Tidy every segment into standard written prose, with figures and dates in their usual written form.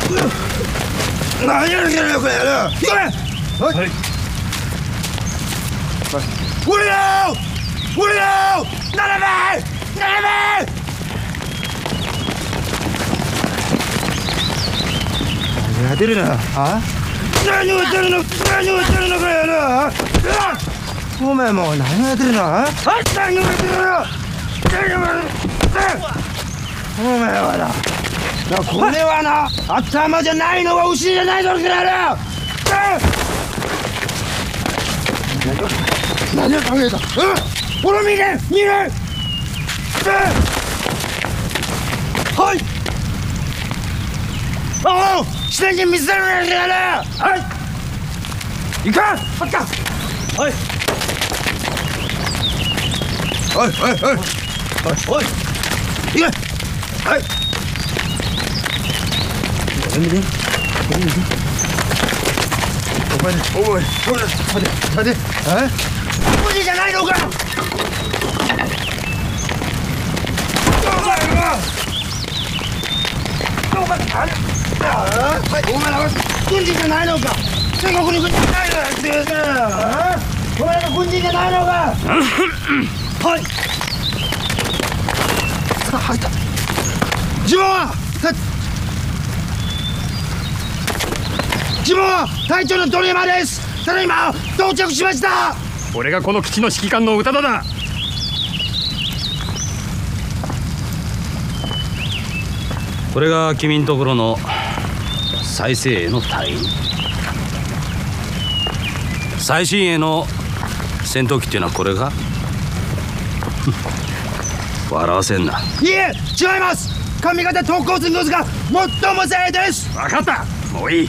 何やる気だよこれやる。行け。はい。降りろー。降りろー。並べ。並べ。何やってるな。あ？何をやってるの。何をやってるのこれやる。お前もう何をやってるの。あ？何をやってるの。何をやってるの。お前はな。これはな、頭じゃないのが牛じゃないのかやる。何を考えた。ほら見れ見れ。はい。ああ、下に見せるやるやる。はい。行か。あった。はい。はいはいはい。はい。行け。はい。見て。お前、おい、待て。無理じゃないのか。お前らは軍人じゃないのか。戦国に軍人じゃないのか。お前ら軍人じゃないのか。はい。さあ入った。自分は。自分は隊長の鳥山です。ただいま到着しました。 俺がこの基地の指揮官の宇多田だ。 これが君んところの最精鋭の隊員。最新鋭の戦闘機っていうのはこれか。笑わせんな。 いえ違います。上方特攻戦術が最も精鋭です。 分かった、もういい。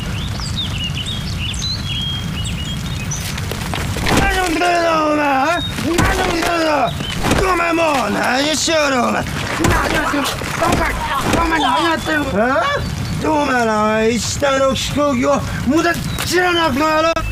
お前もう何しよる。お前何やってる。お前何やってる。お前らは下の飛行機を無駄に知らなくなる。